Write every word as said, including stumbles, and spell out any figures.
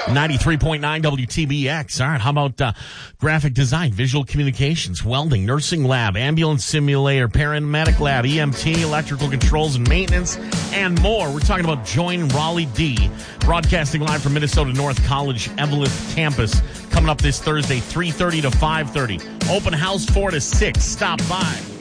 ninety-three point nine W T B X. All right, how about uh, graphic design, visual communications, welding, nursing lab, ambulance simulator, paramedic lab, E M T, electrical controls and maintenance, and more. We're talking about Join Raleigh D, broadcasting live from Minnesota North College Eveleth campus, coming up this Thursday, three thirty to five thirty. Open house four to six. Stop by.